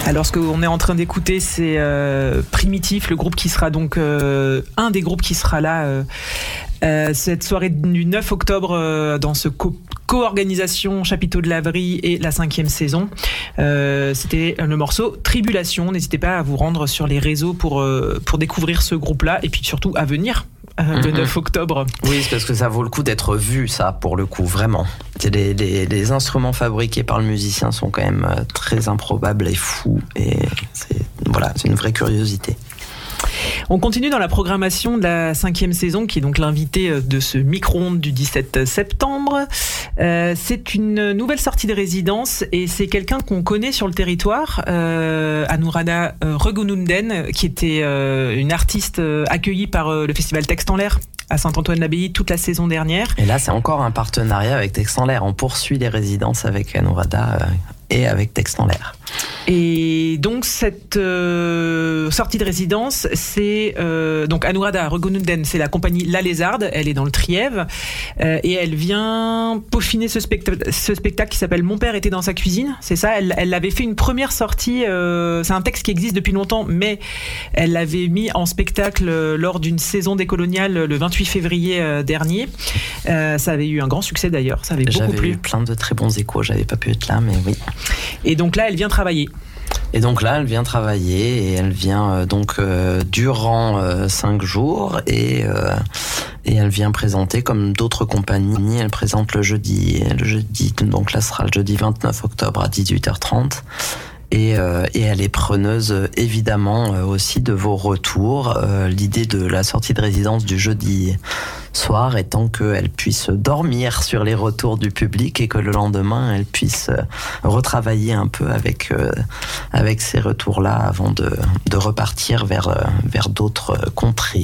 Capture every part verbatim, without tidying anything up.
Alors ce qu'on est en train d'écouter, c'est euh, Primitif, le groupe qui sera donc euh, un des groupes qui sera là euh, euh, cette soirée du neuf octobre euh, dans ce co- co-organisation Chapiteau de Lavry et la cinquième saison. Euh, c'était le morceau Tribulation. N'hésitez pas à vous rendre sur les réseaux pour euh, pour découvrir ce groupe-là et puis surtout à venir. Euh, le neuf octobre. Oui, c'est parce que ça vaut le coup d'être vu, ça, pour le coup, vraiment. Les, les, les instruments fabriqués par le musicien sont quand même très improbables et fous. Et c'est, voilà, c'est une vraie curiosité. On continue dans la programmation de la cinquième saison, qui est donc l'invité de ce micro-ondes du dix-sept septembre. Euh, c'est une nouvelle sortie de résidence et c'est quelqu'un qu'on connaît sur le territoire, euh, Anuradha Regonunden, qui était euh, une artiste euh, accueillie par euh, le festival Texte en l'air à Saint-Antoine-l'Abbaye toute la saison dernière. Et là, c'est encore un partenariat avec Texte en l'air. On poursuit les résidences avec Anuradha euh, et avec Texte en l'air. Et donc cette euh, sortie de résidence, c'est euh, donc Anuradha Regonunden, c'est la compagnie La Lézarde, elle est dans le Trièves euh, et elle vient peaufiner ce, specta- ce spectacle qui s'appelle Mon père était dans sa cuisine, c'est ça. Elle, elle avait fait une première sortie, euh, c'est un texte qui existe depuis longtemps, mais elle l'avait mis en spectacle euh, lors d'une saison décoloniale le vingt-huit février euh, dernier. Euh, ça avait eu un grand succès d'ailleurs, ça avait beaucoup J'avais plu. eu plein de très bons échos, j'avais pas pu être là, mais oui. Et donc là, elle vient travailler. Et donc là, elle vient travailler et elle vient euh, donc euh, durant euh, cinq jours et euh, et elle vient présenter comme d'autres compagnies. Elle présente le jeudi, le jeudi donc là ce sera le jeudi vingt-neuf octobre à dix-huit heures trente. Et, euh, et elle est preneuse euh, évidemment euh, aussi de vos retours. Euh, l'idée de la sortie de résidence du jeudi soir étant qu'elle puisse dormir sur les retours du public et que le lendemain elle puisse euh, retravailler un peu avec euh, avec ces retours-là avant de, de repartir vers euh, vers d'autres euh, contrées.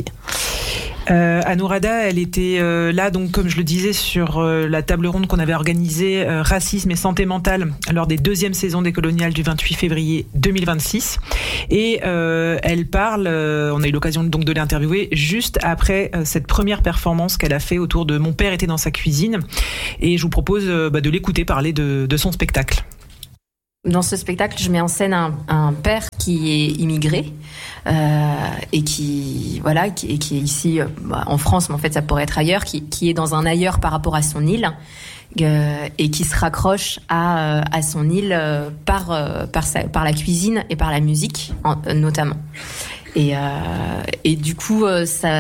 Euh, Anuradha, elle était euh, là, donc comme je le disais, sur euh, la table ronde qu'on avait organisée euh, Racisme et santé mentale lors des deuxièmes saisons décoloniales du vingt-huit février deux mille vingt-six. Et euh, elle parle, euh, on a eu l'occasion donc de l'interviewer juste après euh, cette première performance qu'elle a fait autour de Mon père était dans sa cuisine. Et je vous propose euh, bah, de l'écouter parler de, de son spectacle. Dans ce spectacle, je mets en scène un, un père qui est immigré euh, et qui voilà qui, et qui est ici euh, en France, mais en fait ça pourrait être ailleurs, qui, qui est dans un ailleurs par rapport à son île euh, et qui se raccroche à, à son île euh, par euh, par, sa, par la cuisine et par la musique en, notamment. Et, euh, et du coup, euh, ça,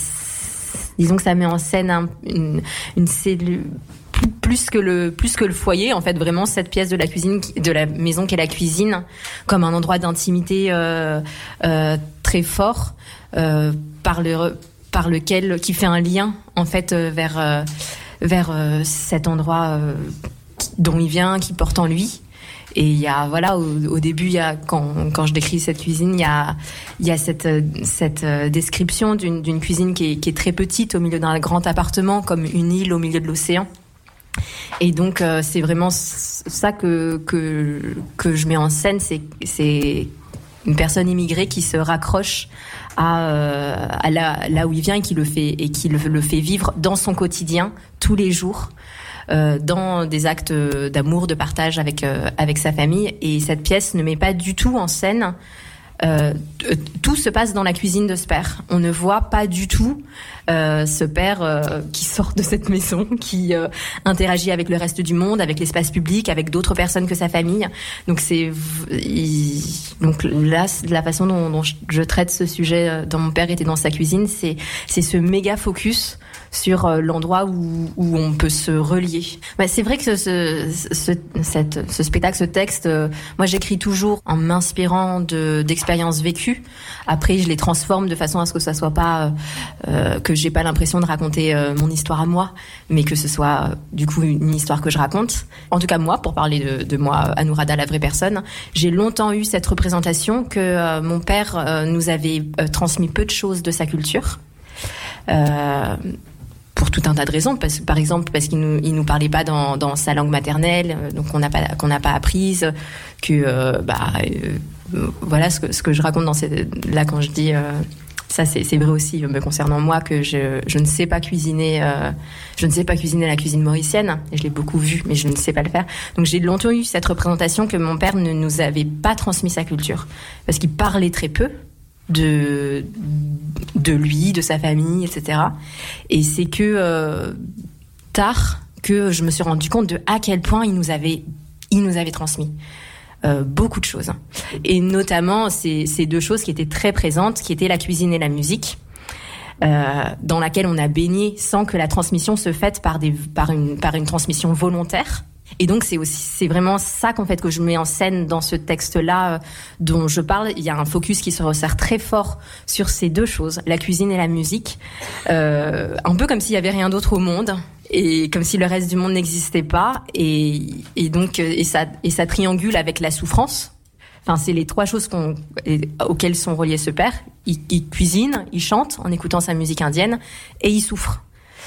disons que ça met en scène un, une, une cellule. Plus que le plus que le foyer, en fait, vraiment cette pièce de la cuisine, de la maison qu'est la cuisine, comme un endroit d'intimité euh, euh, très fort, euh, par le par lequel qui fait un lien en fait euh, vers euh, vers euh, cet endroit euh, dont il vient, qui porte en lui. Et il y a voilà au, au début, il y a quand quand je décris cette cuisine, il y a il y a cette cette description d'une d'une cuisine qui est qui est très petite au milieu d'un grand appartement, comme une île au milieu de l'océan. Et donc euh, c'est vraiment ça que que que je mets en scène, c'est c'est une personne immigrée qui se raccroche à euh, à là là où il vient et qui le fait et qui le, le fait vivre dans son quotidien tous les jours, euh, dans des actes d'amour, de partage avec euh, avec sa famille. Et cette pièce ne met pas du tout en scène. Euh, tout se passe dans la cuisine de ce père. On ne voit pas du tout euh, ce père euh, qui sort de cette maison, qui euh, interagit avec le reste du monde, avec l'espace public, avec d'autres personnes que sa famille. Donc c'est il, donc là la façon dont, dont je, je traite ce sujet dans Mon père était dans sa cuisine, c'est c'est ce méga focus sur euh, l'endroit où, où on peut se relier. Bah, c'est vrai que ce, ce, ce, cette, ce spectacle, ce texte, euh, moi j'écris toujours en m'inspirant de, d'expériences vécues. Après, je les transforme de façon à ce que ça soit pas, euh, que j'ai pas l'impression de raconter euh, mon histoire à moi, mais que ce soit euh, du coup une histoire que je raconte. En tout cas moi, pour parler de, de moi, Anuradha, la vraie personne, j'ai longtemps eu cette représentation que euh, mon père euh, nous avait euh, transmis peu de choses de sa culture. Euh, pour tout un tas de raisons, parce, par exemple parce qu'il nous, il nous parlait pas dans, dans sa langue maternelle, euh, donc on n'a pas, qu'on n'a pas apprise, que euh, bah euh, voilà ce que ce que je raconte dans cette, là quand je dis euh, Ça, c'est, c'est vrai aussi me concernant moi que je, je ne sais pas cuisiner. Euh, je ne sais pas cuisiner la cuisine mauricienne. Et je l'ai beaucoup vu, mais je ne sais pas le faire. Donc j'ai longtemps eu cette représentation que mon père ne nous avait pas transmis sa culture, parce qu'il parlait très peu de de lui, de sa famille, et cetera. Et c'est que euh, tard que je me suis rendu compte de à quel point il nous avait il nous avait transmis. Euh, beaucoup de choses. Et notamment ces, ces deux choses qui étaient très présentes, qui étaient la cuisine et la musique, euh, dans laquelle on a baigné sans que la transmission se fasse par, des, par, une, par une transmission volontaire. Et donc c'est aussi c'est vraiment ça qu'en fait que je mets en scène dans ce texte-là euh, dont je parle. Il y a un focus qui se resserre très fort sur ces deux choses, la cuisine et la musique, euh, un peu comme s'il y avait rien d'autre au monde. Et comme si le reste du monde n'existait pas, et, et donc et ça et ça triangule avec la souffrance. Enfin, c'est les trois choses qu'on, auxquelles sont reliés ce père. Il, il cuisine, il chante en écoutant sa musique indienne, et il souffre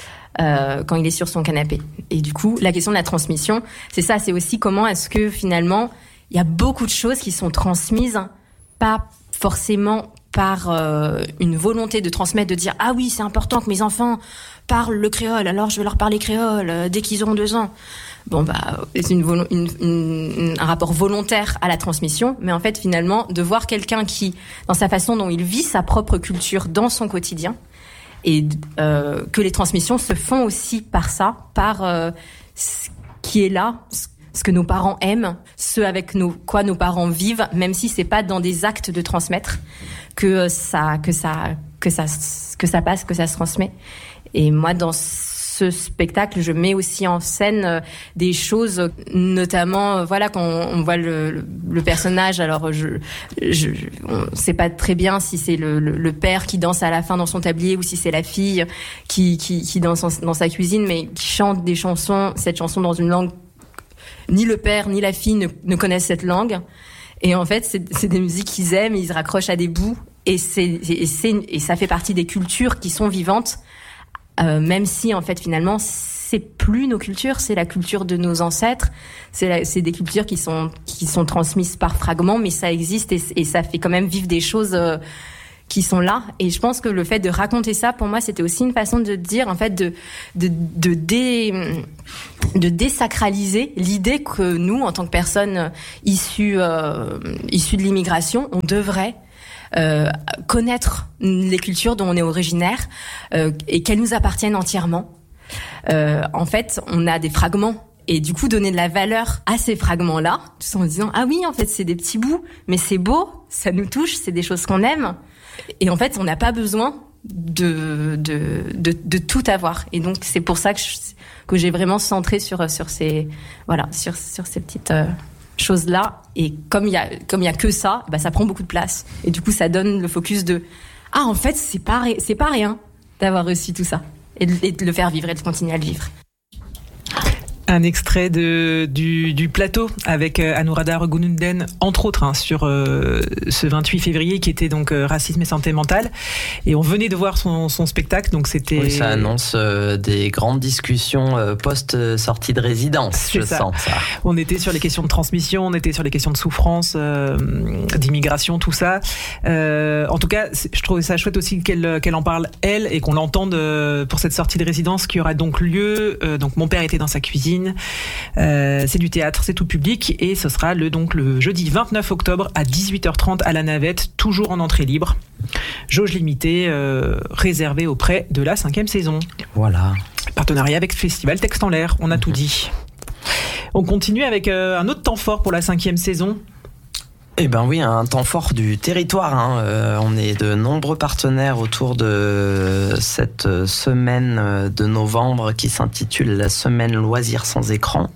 euh, quand il est sur son canapé. Et du coup, la question de la transmission, c'est ça. C'est aussi comment est-ce que finalement il y a beaucoup de choses qui sont transmises, pas forcément par euh, une volonté de transmettre, de dire ah oui, c'est important que mes enfants parlent le créole, alors je vais leur parler créole euh, dès qu'ils auront deux ans. Bon bah c'est une, une, une, un rapport volontaire à la transmission, mais en fait finalement de voir quelqu'un qui, dans sa façon dont il vit sa propre culture dans son quotidien, et euh, que les transmissions se font aussi par ça, par euh, ce qui est là, ce que nos parents aiment, ce avec nos, quoi nos parents vivent, même si c'est pas dans des actes de transmettre que ça que ça que ça que ça passe, que ça se transmet. Et moi, dans ce spectacle, je mets aussi en scène euh, des choses, notamment, euh, voilà, quand on, on voit le, le, le personnage. Alors, je, je, on sait pas très bien si c'est le, le, le père qui danse à la fin dans son tablier ou si c'est la fille qui, qui, qui danse en, dans sa cuisine, mais qui chante des chansons, cette chanson dans une langue. Ni le père ni la fille ne, ne connaissent cette langue. Et en fait, c'est, c'est des musiques qu'ils aiment, ils se raccrochent à des bouts. Et, c'est, et, c'est, et ça fait partie des cultures qui sont vivantes. Euh, même si en fait finalement c'est plus nos cultures, c'est la culture de nos ancêtres, c'est, la, c'est des cultures qui sont qui sont transmises par fragments, mais ça existe et, et ça fait quand même vivre des choses euh, qui sont là. Et je pense que le fait de raconter ça, pour moi, c'était aussi une façon de dire en fait de de de dé, de désacraliser l'idée que nous, en tant que personnes issues euh, issues de l'immigration, on devrait Euh, connaître les cultures dont on est originaire euh, et qu'elles nous appartiennent entièrement. Euh, en fait, on a des fragments et du coup donner de la valeur à ces fragments-là, tout en disant ah oui, en fait c'est des petits bouts, mais c'est beau, ça nous touche, c'est des choses qu'on aime. Et en fait, on n'a pas besoin de de de, de tout avoir. Et donc c'est pour ça que je, que j'ai vraiment centré sur sur ces voilà sur sur ces petites euh, choses là. Et comme il y a comme il y a que ça, bah ça prend beaucoup de place et du coup ça donne le focus de ah en fait c'est pas c'est pas rien d'avoir reçu tout ça et de, et de le faire vivre et de continuer à le vivre. Un extrait de, du, du plateau avec euh, Anuradha Raghuనందన్, entre autres, hein, sur euh, ce vingt-huit février, qui était donc euh, racisme et santé mentale. Et on venait de voir son, son spectacle, donc c'était... Oui, ça annonce euh, des grandes discussions euh, post-sortie de résidence, C'est je ça. sens ça. On était sur les questions de transmission, on était sur les questions de souffrance, euh, d'immigration, tout ça. Euh, en tout cas, je trouvais ça chouette aussi qu'elle, qu'elle en parle, elle, et qu'on l'entende euh, pour cette sortie de résidence qui aura donc lieu. Euh, donc mon père était dans sa cuisine. Euh, c'est du théâtre, c'est tout public et ce sera le, donc, le jeudi vingt-neuf octobre à dix-huit heures trente à la Navette, toujours en entrée libre. Jauge limitée, euh, réservée auprès de la cinquième saison. Voilà. Partenariat avec Festival Texte en l'air, on a mmh. tout dit. On continue avec euh, un autre temps fort pour la cinquième saison. Eh ben oui, un temps fort du territoire. Hein. Euh, on est de nombreux partenaires autour de cette semaine de novembre qui s'intitule la semaine loisirs sans écran.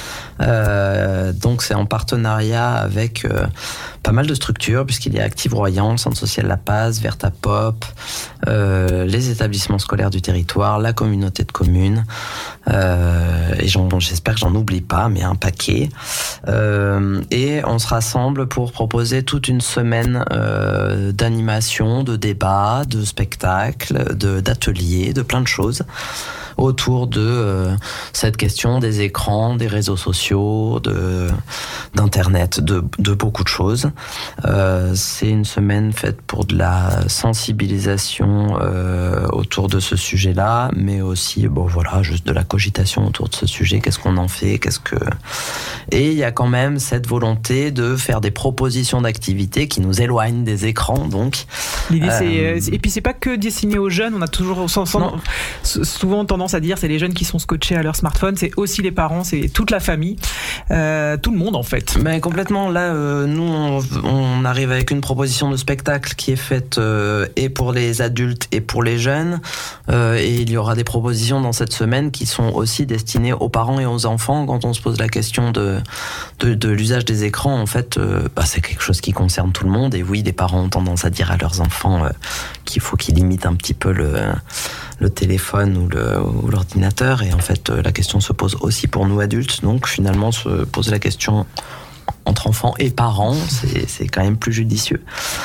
Euh, donc c'est en partenariat avec euh, pas mal de structures, puisqu'il y a Active Royan, le Centre Social La Paz, Verta Pop, euh, les établissements scolaires du territoire, la communauté de communes, euh, et j'en, bon, j'espère que j'en oublie pas, mais un paquet. Euh, et on se rassemble pour proposer toute une semaine euh, d'animation, de débats, de spectacles, de, d'ateliers, de plein de choses, autour de euh, cette question des écrans, des réseaux sociaux, de, d'internet, de, de beaucoup de choses. Euh, c'est une semaine faite pour de la sensibilisation euh, autour de ce sujet-là, mais aussi, bon voilà, juste de la cogitation autour de ce sujet. Qu'est-ce qu'on en fait, qu'est-ce que... Et il y a quand même cette volonté de faire des propositions d'activités qui nous éloignent des écrans, donc. L'idée, euh... c'est... Et puis, c'est pas que destiné aux jeunes. On a toujours sans, sans, souvent tendance à dire c'est les jeunes qui sont scotchés à leur smartphone. C'est aussi les parents, c'est toute la famille, euh, tout le monde, en fait. Mais complètement. Là, euh, nous, on, on arrive avec une proposition de spectacle qui est faite euh, et pour les adultes et pour les jeunes. Euh, et il y aura des propositions dans cette semaine qui sont aussi destinées aux parents et aux enfants. Quand on se pose la question de, de, de l'usage des écrans, en fait, euh, bah, c'est quelque chose qui concerne tout le monde. Et oui, les parents ont tendance à dire à leurs enfants euh, qu'il faut qu'ils limitent un petit peu le, le téléphone ou, le, ou l'ordinateur. Et en fait, euh, la question se pose aussi pour nous adultes. Donc, finalement, se poser la question entre enfants et parents, c'est, c'est quand même plus judicieux.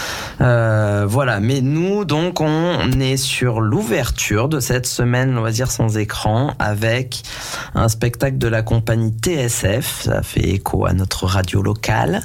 Euh, voilà, mais nous, donc, on est sur l'ouverture de cette semaine Loisirs sans écran avec un spectacle de la compagnie T S F. Ça fait écho à notre radio locale.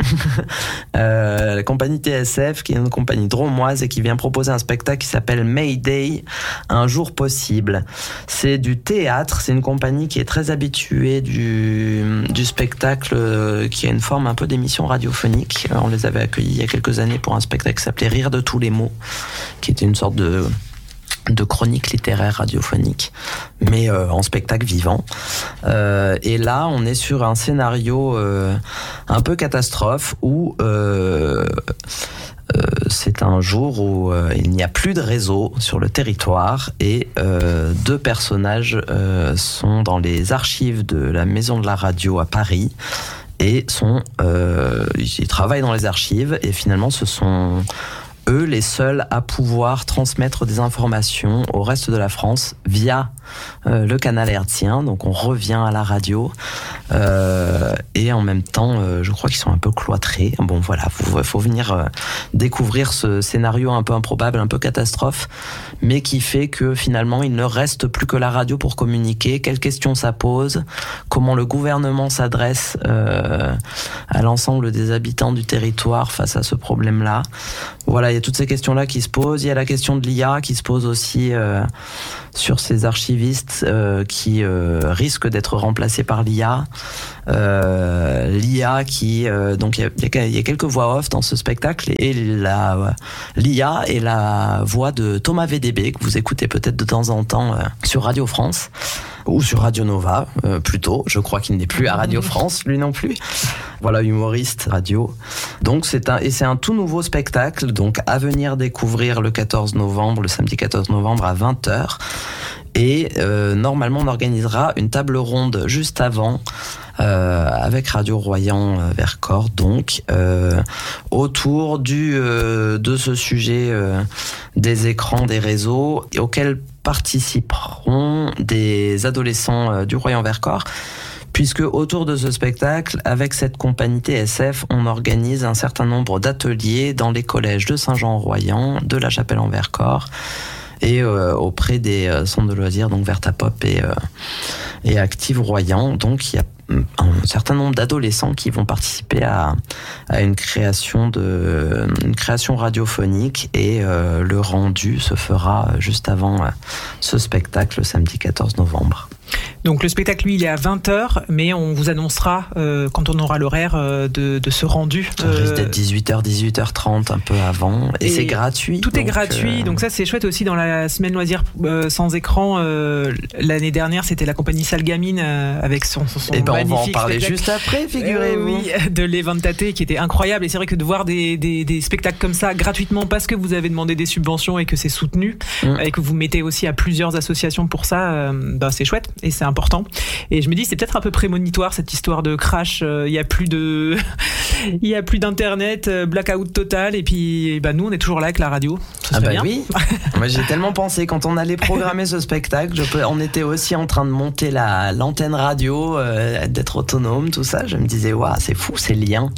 euh, la compagnie T S F, qui est une compagnie dromoise et qui vient proposer un spectacle qui s'appelle Mayday, un jour possible. C'est du théâtre, c'est une compagnie qui est très habituée du, du spectacle, euh, qui a une forme un peu d'émission radiophonique. On les avait accueillis il y a quelques années pour un spectacle qui s'appelait Rire de tous les mots, qui était une sorte de, de chronique littéraire radiophonique, mais euh, en spectacle vivant. Euh, et là, on est sur un scénario euh, un peu catastrophe où euh, euh, c'est un jour où euh, il n'y a plus de réseau sur le territoire et euh, deux personnages euh, sont dans les archives de la Maison de la Radio à Paris. Et sont, euh, ils travaillent dans les archives et finalement ce sont eux les seuls à pouvoir transmettre des informations au reste de la France via euh, le canal hertzien. Donc on revient à la radio euh, et en même temps euh, je crois qu'ils sont un peu cloîtrés. Bon voilà, faut, faut venir euh, découvrir ce scénario un peu improbable, un peu catastrophe, mais qui fait que finalement il ne reste plus que la radio pour communiquer. Quelles questions ça pose, comment le gouvernement s'adresse euh, à l'ensemble des habitants du territoire face à ce problème-là. Voilà, il y a toutes ces questions-là qui se posent. Il y a la question de l'I A qui se pose aussi euh, sur ces archivistes euh, qui euh, risquent d'être remplacés par l'I A. Euh, L'I A qui... Euh, donc, il y, a, il y a quelques voix off dans ce spectacle. Et la, l'I A est la voix de Thomas V D B, que vous écoutez peut-être de temps en temps euh, sur Radio France. Ou sur Radio Nova, euh, plutôt. Je crois qu'il n'est plus à Radio France, lui non plus. Voilà, humoriste, radio. Donc, c'est un, et c'est un tout nouveau spectacle, donc à venir découvrir le quatorze novembre, le samedi quatorze novembre à vingt heures. Et euh, normalement, on organisera une table ronde juste avant, euh, avec Radio Royan euh, Vercors, donc, euh, autour du, euh, de ce sujet euh, des écrans, des réseaux, auquel participeront des adolescents euh, du Royan Vercors, puisque autour de ce spectacle, avec cette compagnie T S F, on organise un certain nombre d'ateliers dans les collèges de Saint-Jean-en-Royan, de La Chapelle-en-Vercors, et euh, auprès des euh, centres de loisirs, donc Vertapop et, euh, et Active Royan. Donc il y a un certain nombre d'adolescents qui vont participer à, à une création de une création radiophonique et euh, le rendu se fera juste avant euh, ce spectacle le samedi quatorze novembre. Donc le spectacle, lui, il est à vingt heures, mais on vous annoncera euh, quand on aura l'horaire euh, de, de ce rendu. Ça risque euh... d'être dix-huit heures, dix-huit heures trente, un peu avant. Et, et c'est gratuit. Tout donc est gratuit, euh... donc ça c'est chouette aussi dans la semaine loisirs euh, sans écran. Euh, l'année dernière, c'était la compagnie Salgamine euh, avec son, son, son et ben magnifique on va en parler spectacle. Juste après, figurez-vous. Euh, oui, de l'Eventate qui était incroyable. Et c'est vrai que de voir des, des, des spectacles comme ça gratuitement parce que vous avez demandé des subventions et que c'est soutenu, mmh. et que vous mettez aussi à plusieurs associations pour ça, euh, ben c'est chouette et c'est important. Et je me dis, c'est peut-être un peu prémonitoire cette histoire de crash. Il euh, y a plus de, il y a plus d'internet, euh, blackout total. Et puis, bah nous, on est toujours là avec la radio. Ça ah bah bien. Oui. Moi, j'ai tellement pensé quand on allait programmer ce spectacle. Je peux, on était aussi en train de monter la l'antenne radio, euh, d'être autonome, tout ça. Je me disais, waouh, c'est fou ces liens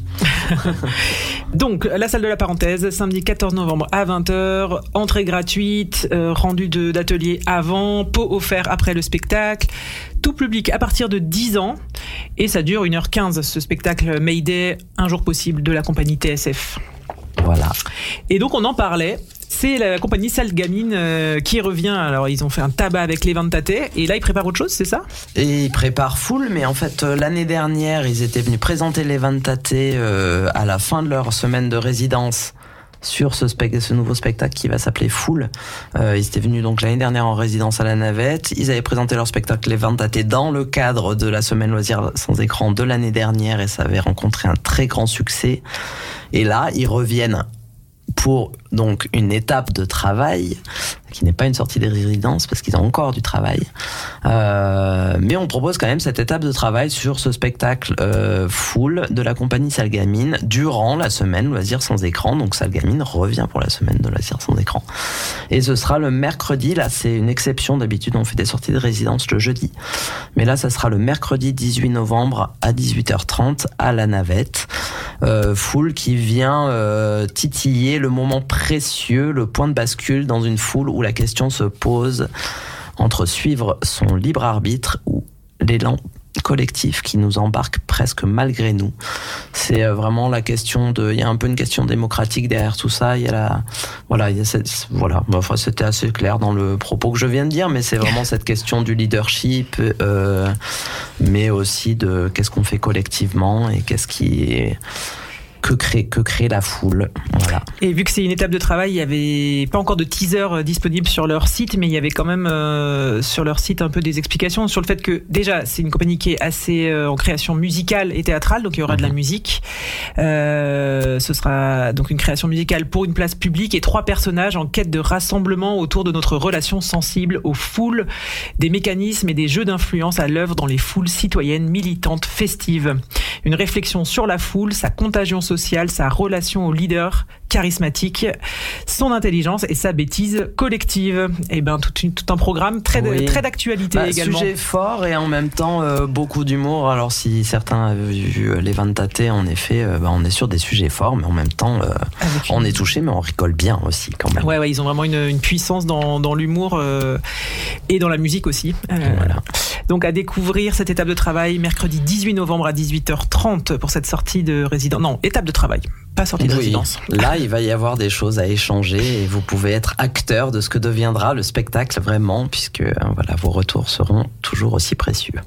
Donc, la salle de la parenthèse, samedi quatorze novembre à vingt heures, entrée gratuite, euh, rendu de, d'atelier avant, pot offert après le spectacle, tout public à partir de dix ans, et ça dure une heure quinze, ce spectacle Mayday, un jour possible de la compagnie T S F. Voilà. Et donc, on en parlait. C'est la compagnie Salgamine euh, qui revient. Alors, ils ont fait un tabac avec les Ventate. Et là, ils préparent autre chose, c'est ça ? Et ils préparent Fool, mais en fait, euh, l'année dernière, ils étaient venus présenter les Ventate euh, à la fin de leur semaine de résidence sur ce, spec- ce nouveau spectacle qui va s'appeler Fool. Euh, ils étaient venus donc l'année dernière en résidence à la Navette. Ils avaient présenté leur spectacle Les Ventate dans le cadre de la semaine loisirs sans écran de l'année dernière et ça avait rencontré un très grand succès. Et là, ils reviennent pour donc une étape de travail qui n'est pas une sortie des résidences parce qu'ils ont encore du travail. Euh, mais on propose quand même cette étape de travail sur ce spectacle euh, Fool de la compagnie Salgamine durant la semaine loisirs sans écran. Donc Salgamine revient pour la semaine de loisirs sans écran. Et ce sera le mercredi. Là, c'est une exception. D'habitude, on fait des sorties de résidence le jeudi. Mais là, ça sera le mercredi dix-huit novembre à dix-huit heures trente à la Navette. Euh, Fool qui vient euh, titiller le moment précieux, le point de bascule dans une foule où la question se pose entre suivre son libre arbitre ou l'élan collectif qui nous embarque presque malgré nous. C'est vraiment la question de, il y a un peu une question démocratique derrière tout ça. Il y a la, voilà, il y a cette, voilà. Enfin, c'était assez clair dans le propos que je viens de dire, mais c'est vraiment cette question du leadership, euh, mais aussi de qu'est-ce qu'on fait collectivement et qu'est-ce qui est Que crée, que crée la foule. Voilà. Et vu que c'est une étape de travail, il n'y avait pas encore de teaser disponible sur leur site, mais il y avait quand même euh, sur leur site un peu des explications sur le fait que déjà c'est une compagnie qui est assez euh, en création musicale et théâtrale, donc il y aura mmh. de la musique. Euh, ce sera donc une création musicale pour une place publique et trois personnages en quête de rassemblement autour de notre relation sensible aux foules, des mécanismes et des jeux d'influence à l'œuvre dans les foules citoyennes, militantes, festives. Une réflexion sur la foule, sa contagion sociale, sa relation au leader charismatique, son intelligence et sa bêtise collective. Et ben tout, une, tout un programme très, oui. très d'actualité bah, également. Sujet fort et en même temps euh, beaucoup d'humour. Alors si certains avaient vu les Ventate, en effet, euh, bah, on est sur des sujets forts, mais en même temps, euh, on est touché, mais on rigole bien aussi quand même. Ouais, ouais, ils ont vraiment une, une puissance dans, dans l'humour euh, et dans la musique aussi. Euh, voilà. Donc à découvrir cette étape de travail mercredi dix-huit novembre à dix-huit heures trente pour cette sortie de résidence. Non, étape de travail, pas sortie de oui. résidence. Là, il va y avoir des choses à échanger et vous pouvez être acteur de ce que deviendra le spectacle vraiment, puisque voilà, vos retours seront toujours aussi précieux.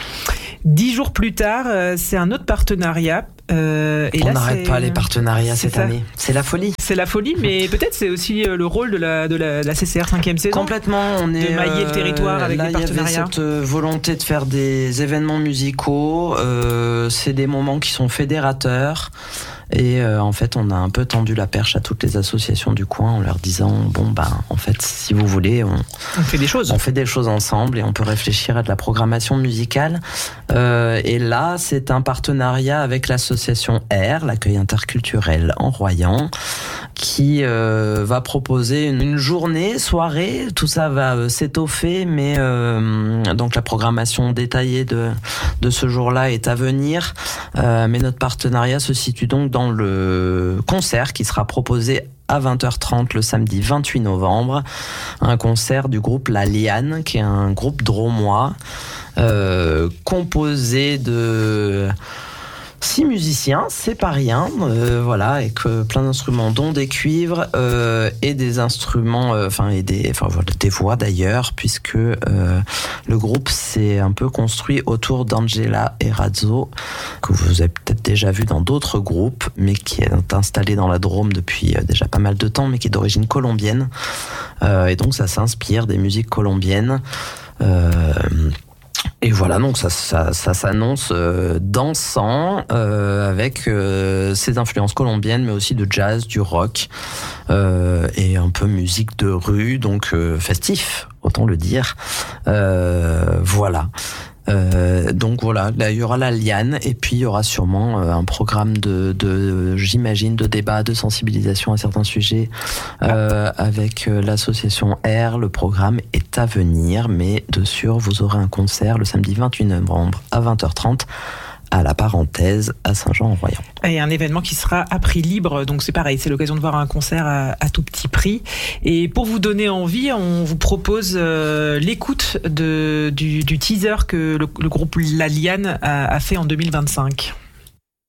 Dix jours plus tard, euh, c'est un autre partenariat. Euh, et On là, n'arrête c'est... pas les partenariats c'est cette ça. année. C'est la folie. C'est la folie, mais peut-être c'est aussi le rôle de la, de la, de la C C R cinquième saison. Complètement. On est, de mailler le territoire avec là, les partenariats. Il y avait cette volonté de faire des événements musicaux. Euh, c'est des moments qui sont fédérateurs. Et euh, en fait, on a un peu tendu la perche à toutes les associations du coin en leur disant bon ben en fait si vous voulez on, on fait des choses, on fait des choses ensemble et on peut réfléchir à de la programmation musicale. Euh, et là, c'est un partenariat avec l'association R, l'accueil interculturel en Royan, qui euh, va proposer une, une journée, soirée. Tout ça va euh, s'étoffer, mais euh, donc la programmation détaillée de de ce jour-là est à venir. Euh, mais notre partenariat se situe donc dans le concert qui sera proposé à vingt heures trente le samedi vingt-huit novembre, un concert du groupe La Liane, qui est un groupe drômois euh, composé de six musiciens, c'est pas rien, euh, voilà, avec euh, plein d'instruments, dont des cuivres euh, et des instruments, enfin euh, et des, enfin voilà, des voix d'ailleurs, puisque euh, le groupe s'est un peu construit autour d'Angela Erazzo, que vous avez peut-être déjà vu dans d'autres groupes, mais qui est installé dans la Drôme depuis euh, déjà pas mal de temps, mais qui est d'origine colombienne, euh, et donc ça s'inspire des musiques colombiennes. Euh, Et voilà, donc ça, ça, ça s'annonce euh, dansant, euh, avec euh, ses influences colombiennes, mais aussi de jazz, du rock, euh, et un peu musique de rue, donc euh, festif, autant le dire. Euh, voilà. Euh, donc voilà, là il y aura la Liane et puis il y aura sûrement euh, un programme de, de, j'imagine, de débat, de sensibilisation à certains sujets euh, avec euh, l'association R. Le programme est à venir, mais de sûr vous aurez un concert le samedi vingt-huit novembre à vingt heures trente à la Parenthèse à Saint-Jean-en-Royans. Et un événement qui sera à prix libre, donc c'est pareil, c'est l'occasion de voir un concert à, à tout petit prix. Et pour vous donner envie, on vous propose euh, l'écoute de, du, du teaser que le, le groupe La Liane a, a fait en deux mille vingt-cinq.